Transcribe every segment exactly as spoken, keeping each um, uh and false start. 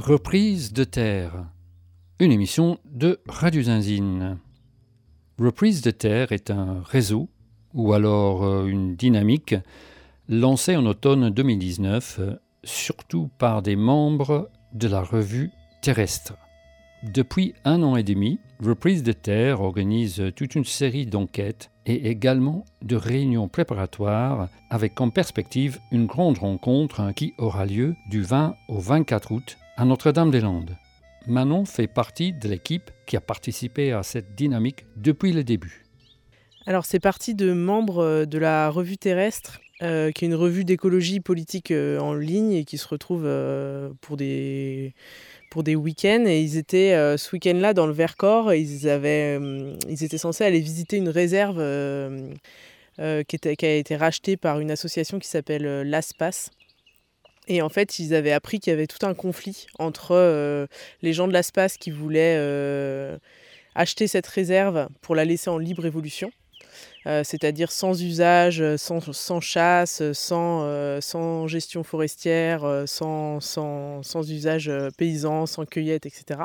Reprise de terre, une émission de Radio Zinzine. Reprise de terre est un réseau, ou alors une dynamique, lancée en automne deux mille dix-neuf, surtout par des membres de la revue Terrestre. Depuis un an et demi, Reprise de terre organise toute une série d'enquêtes et également de réunions préparatoires avec comme perspective une grande rencontre qui aura lieu du vingt au vingt-quatre août à Notre-Dame-des-Landes. Manon fait partie de l'équipe qui a participé à cette dynamique depuis le début. Alors c'est parti de membres de la revue Terrestre, euh, qui est une revue d'écologie politique euh, en ligne et qui se retrouve euh, pour des... pour des week-ends, et ils étaient euh, ce week-end-là dans le Vercors, et ils, avaient, euh, ils étaient censés aller visiter une réserve euh, euh, qui, était, qui a été rachetée par une association qui s'appelle euh, l'ASPAS. Et en fait, ils avaient appris qu'il y avait tout un conflit entre euh, les gens de l'ASPAS qui voulaient euh, acheter cette réserve pour la laisser en libre évolution. Euh, c'est-à-dire sans usage, sans, sans chasse, sans, euh, sans gestion forestière, euh, sans, sans, sans usage euh, paysan, sans cueillette, et cetera.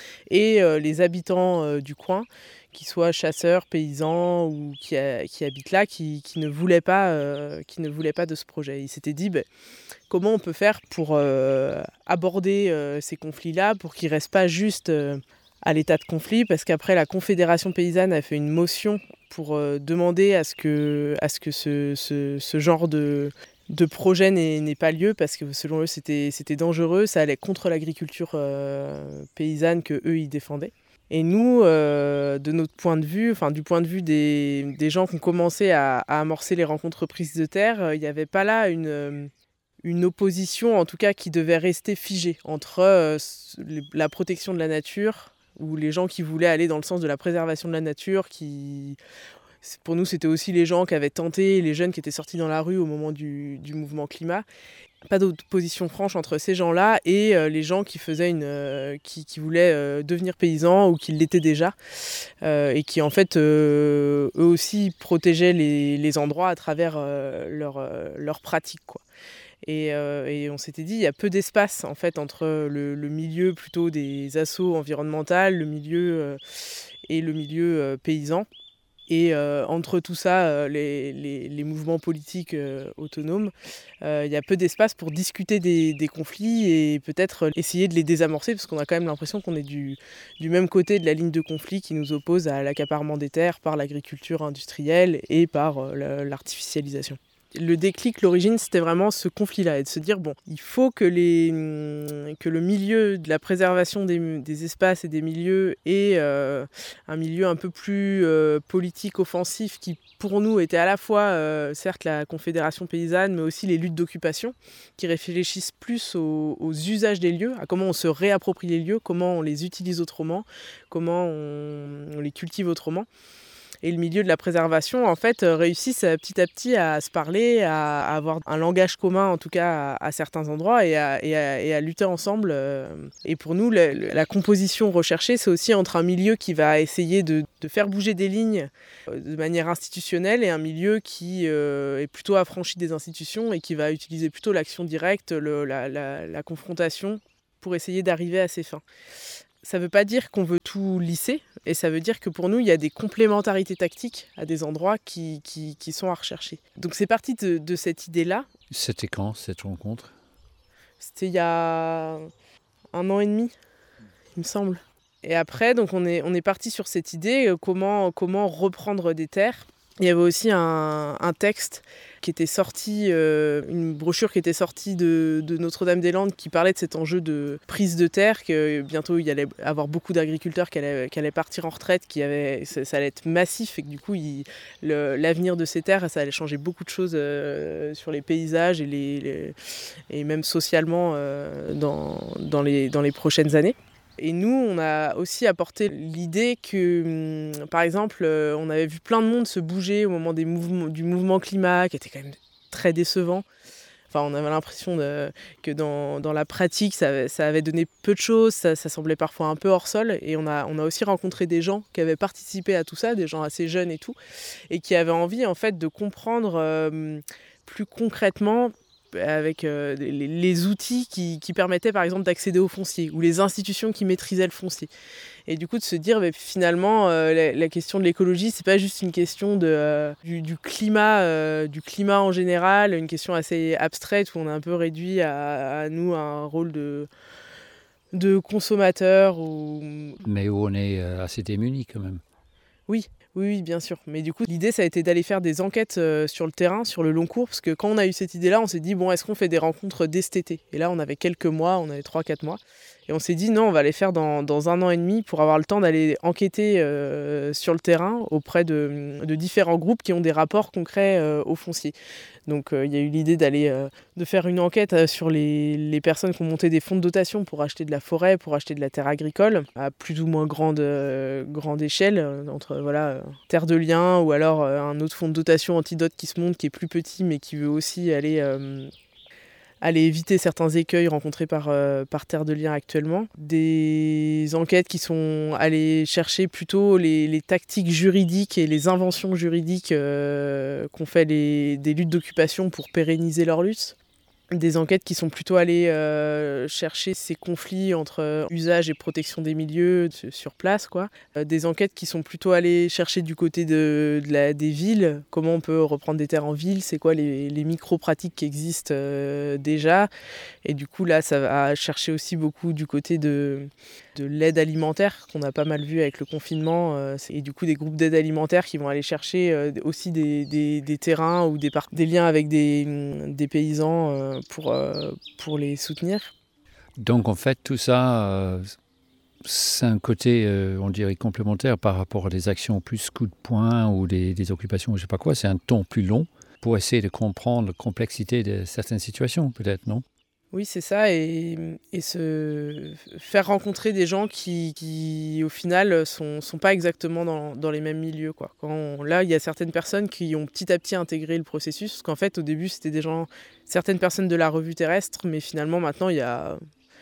Et euh, les habitants euh, du coin, qui soient chasseurs, paysans ou qui, a, qui habitent là, qui, qui, ne voulaient pas, euh, qui ne voulaient pas de ce projet. Ils s'étaient dit, bah, comment on peut faire pour euh, aborder euh, ces conflits-là, pour qu'ils ne restent pas juste... Euh, à l'état de conflit, parce qu'après la Confédération paysanne a fait une motion pour euh, demander à ce que, à ce, que ce, ce, ce genre de, de projet n'ait, n'ait pas lieu, parce que selon eux c'était, c'était dangereux, ça allait contre l'agriculture euh, paysanne que eux ils défendaient. Et nous, euh, de notre point de vue, enfin du point de vue des, des gens qui ont commencé à, à amorcer les rencontres reprises de terre, il n'y avait pas là une... une opposition en tout cas qui devait rester figée entre euh, la protection de la nature, ou les gens qui voulaient aller dans le sens de la préservation de la nature, qui... pour nous c'était aussi les gens qui avaient tenté, les jeunes qui étaient sortis dans la rue au moment du, du mouvement climat. Pas d'opposition franche entre ces gens-là et euh, les gens qui faisaient une, euh, qui, qui voulaient euh, devenir paysans ou qui l'étaient déjà, euh, et qui en fait euh, eux aussi protégeaient les, les endroits à travers euh, leur, euh, leur pratique, quoi. Et, euh, et on s'était dit, il y a peu d'espace en fait entre le, le milieu plutôt des assos environnementales, le milieu euh, et le milieu euh, paysan. Et euh, entre tout ça, euh, les, les, les mouvements politiques euh, autonomes, euh, il y a peu d'espace pour discuter des, des conflits et peut-être essayer de les désamorcer, parce qu'on a quand même l'impression qu'on est du, du même côté de la ligne de conflit qui nous oppose à l'accaparement des terres par l'agriculture industrielle et par euh, l'artificialisation. Le déclic, l'origine, c'était vraiment ce conflit-là, et de se dire, bon, il faut que, les, que le milieu de la préservation des, des espaces et des milieux ait euh, un milieu un peu plus euh, politique, offensif, qui pour nous était à la fois, euh, certes, la Confédération paysanne, mais aussi les luttes d'occupation, qui réfléchissent plus aux, aux usages des lieux, à comment on se réapproprie les lieux, comment on les utilise autrement, comment on, on les cultive autrement. Et le milieu de la préservation, en fait, réussissent petit à petit à se parler, à, à avoir un langage commun, en tout cas à, à certains endroits, et à, et, à, et à lutter ensemble. Et pour nous, la, la composition recherchée, c'est aussi entre un milieu qui va essayer de, de faire bouger des lignes de manière institutionnelle et un milieu qui euh, est plutôt affranchi des institutions et qui va utiliser plutôt l'action directe, le, la, la, la confrontation, pour essayer d'arriver à ses fins. Ça ne veut pas dire qu'on veut tout lisser, et ça veut dire que pour nous, il y a des complémentarités tactiques à des endroits qui, qui, qui sont à rechercher. Donc c'est parti de, de cette idée-là. C'était quand, cette rencontre ? C'était il y a un an et demi, il me semble. Et après, donc on est, on est parti sur cette idée, euh, comment, comment reprendre des terres. Il y avait aussi un, un texte qui était sorti, euh, une brochure qui était sortie de, de Notre-Dame-des-Landes qui parlait de cet enjeu de prise de terre, que bientôt il y allait avoir beaucoup d'agriculteurs qui allaient, qui allaient partir en retraite, qui avaient, ça, ça allait être massif et que du coup il, le, l'avenir de ces terres, ça allait changer beaucoup de choses euh, sur les paysages et, les, les, et même socialement euh, dans, dans, les, dans les prochaines années. Et nous, on a aussi apporté l'idée que, hum, par exemple, euh, on avait vu plein de monde se bouger au moment des mouvements, du mouvement climat, qui était quand même très décevant. Enfin, on avait l'impression de, que dans, dans la pratique, ça, ça avait donné peu de choses, ça, ça semblait parfois un peu hors sol. Et on a, on a aussi rencontré des gens qui avaient participé à tout ça, des gens assez jeunes et tout, et qui avaient envie, en fait, de comprendre euh, plus concrètement avec euh, les, les outils qui, qui permettaient par exemple d'accéder au foncier ou les institutions qui maîtrisaient le foncier. Et du coup de se dire bah, finalement euh, la, la question de l'écologie c'est pas juste une question de, euh, du, du, climat, euh, du climat en général, une question assez abstraite où on a un peu réduit à, à nous un rôle de, de consommateur. Ou... Mais où on est assez démunis quand même. Oui. Oui, oui, bien sûr. Mais du coup, l'idée, ça a été d'aller faire des enquêtes euh, sur le terrain, sur le long cours, parce que quand on a eu cette idée-là, on s'est dit, bon, est-ce qu'on fait des rencontres dès cet été ? Et là, on avait quelques mois, on avait trois quatre mois. Et on s'est dit, non, on va les faire dans, dans un an et demi pour avoir le temps d'aller enquêter euh, sur le terrain auprès de, de différents groupes qui ont des rapports concrets euh, au foncier. Donc il euh, y a eu l'idée d'aller euh, de faire une enquête euh, sur les, les personnes qui ont monté des fonds de dotation pour acheter de la forêt, pour acheter de la terre agricole, à plus ou moins grande, euh, grande échelle, euh, entre voilà, euh, Terre de Liens ou alors euh, un autre fonds de dotation Antidote qui se monte, qui est plus petit mais qui veut aussi aller... Euh, aller éviter certains écueils rencontrés par, euh, par Terre de Liens actuellement. Des enquêtes qui sont allées chercher plutôt les, les tactiques juridiques et les inventions juridiques euh, qu'ont fait les, des luttes d'occupation pour pérenniser leur lutte. Des enquêtes qui sont plutôt allées euh, chercher ces conflits entre euh, usage et protection des milieux de, sur place, quoi. Euh, des enquêtes qui sont plutôt allées chercher du côté de, de la, des villes, comment on peut reprendre des terres en ville, c'est quoi les, les micro-pratiques qui existent euh, déjà. Et du coup, là, ça va chercher aussi beaucoup du côté de, de l'aide alimentaire, qu'on a pas mal vu avec le confinement. Euh, et du coup, des groupes d'aide alimentaire qui vont aller chercher euh, aussi des, des, des terrains ou des, des liens avec des, des paysans euh, pour, euh, pour les soutenir. Donc en fait, tout ça, euh, c'est un côté, euh, on dirait, complémentaire par rapport à des actions plus coup de poing ou des, des occupations, je ne sais pas quoi. C'est un ton plus long pour essayer de comprendre la complexité de certaines situations, peut-être, non ? Oui, c'est ça, et, et se faire rencontrer des gens qui, qui au final, sont, sont pas exactement dans, dans les mêmes milieux, quoi. Quand on, là, il y a certaines personnes qui ont petit à petit intégré le processus, parce qu'en fait, au début, c'était des gens, certaines personnes de la revue terrestre, mais finalement, maintenant, il y a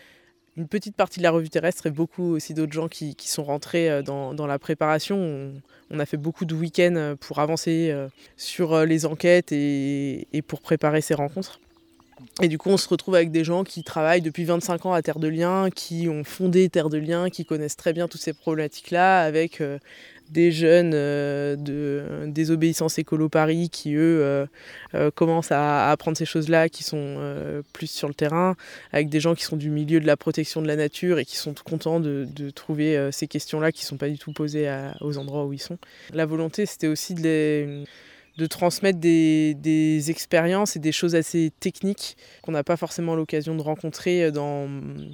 une petite partie de la revue terrestre et beaucoup aussi d'autres gens qui, qui sont rentrés dans, dans la préparation. On, on a fait beaucoup de week-ends pour avancer sur les enquêtes et, et pour préparer ces rencontres. Et du coup, on se retrouve avec des gens qui travaillent depuis vingt-cinq ans à Terre de Liens, qui ont fondé Terre de Liens, qui connaissent très bien toutes ces problématiques-là, avec euh, des jeunes euh, de Désobéissance Écolo Paris qui, eux, euh, euh, commencent à, à apprendre ces choses-là, qui sont euh, plus sur le terrain, avec des gens qui sont du milieu de la protection de la nature et qui sont contents de, de trouver euh, ces questions-là qui ne sont pas du tout posées à, aux endroits où ils sont. La volonté, c'était aussi de les... de transmettre des, des expériences et des choses assez techniques qu'on n'a pas forcément l'occasion de rencontrer dans,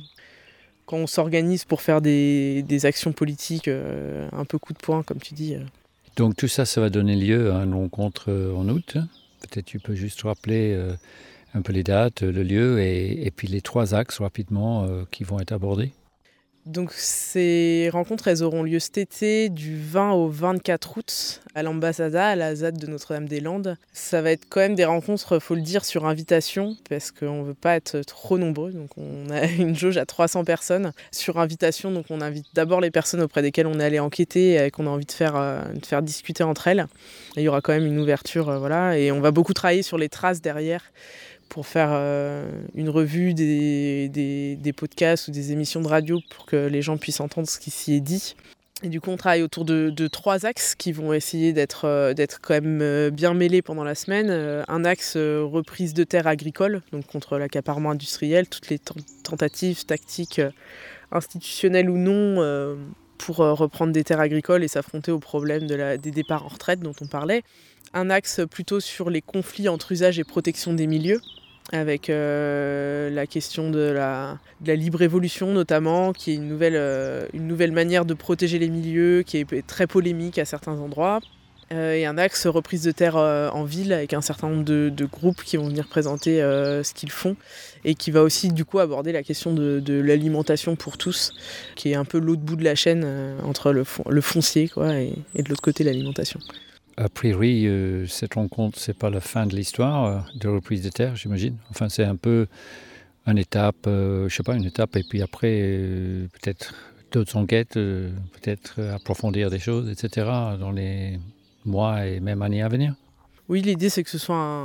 quand on s'organise pour faire des, des actions politiques euh, un peu coup de poing, comme tu dis. Donc tout ça, ça va donner lieu à une rencontre en août. Peut-être tu peux juste rappeler euh, un peu les dates, le lieu et, et puis les trois axes rapidement euh, qui vont être abordés. Donc ces rencontres, elles auront lieu cet été du vingt au vingt-quatre août à l'Ambasada, à la Z A D de Notre-Dame-des-Landes. Ça va être quand même des rencontres, faut le dire, sur invitation, parce qu'on ne veut pas être trop nombreux. Donc on a une jauge à trois cents personnes sur invitation. Donc on invite d'abord les personnes auprès desquelles on est allé enquêter et qu'on a envie de faire, euh, de faire discuter entre elles. Et il y aura quand même une ouverture, euh, voilà. Et on va beaucoup travailler sur les traces derrière, pour faire euh, une revue des, des, des podcasts ou des émissions de radio pour que les gens puissent entendre ce qui s'y est dit. Et du coup, on travaille autour de, de trois axes qui vont essayer d'être, euh, d'être quand même euh, bien mêlés pendant la semaine. Euh, un axe euh, reprise de terres agricoles, donc contre l'accaparement industriel, toutes les t- tentatives tactiques euh, institutionnelles ou non euh, pour euh, reprendre des terres agricoles et s'affronter au problème de la, des départs en retraite dont on parlait. Un axe plutôt sur les conflits entre usage et protection des milieux, avec euh, la question de la, de la libre évolution notamment, qui est une nouvelle, euh, une nouvelle manière de protéger les milieux, qui est très polémique à certains endroits. Euh, et un axe reprise de terre euh, en ville, avec un certain nombre de, de groupes qui vont venir présenter euh, ce qu'ils font, et qui va aussi du coup aborder la question de, de l'alimentation pour tous, qui est un peu l'autre bout de la chaîne euh, entre le, fon- le foncier quoi, et, et de l'autre côté l'alimentation. A priori, euh, cette rencontre, ce n'est pas la fin de l'histoire euh, de reprise de terre, j'imagine. Enfin, c'est un peu une étape, euh, je ne sais pas, une étape, et puis après, euh, peut-être d'autres enquêtes, euh, peut-être approfondir des choses, et cetera, dans les mois et même années à venir. Oui, l'idée, c'est que ce soit un,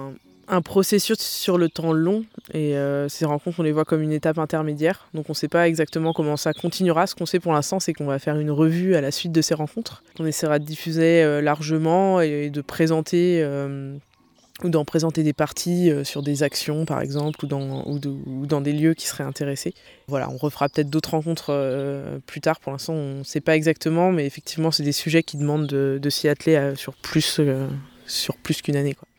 un processus sur le temps long et euh, ces rencontres, on les voit comme une étape intermédiaire. Donc on ne sait pas exactement comment ça continuera. Ce qu'on sait pour l'instant, c'est qu'on va faire une revue à la suite de ces rencontres. On essaiera de diffuser euh, largement et de présenter euh, ou d'en présenter des parties euh, sur des actions par exemple ou dans, ou, de, ou dans des lieux qui seraient intéressés. Voilà, on refera peut-être d'autres rencontres euh, plus tard. Pour l'instant, on ne sait pas exactement, mais effectivement, c'est des sujets qui demandent de, de s'y atteler euh, sur plus, euh, sur plus qu'une année, quoi.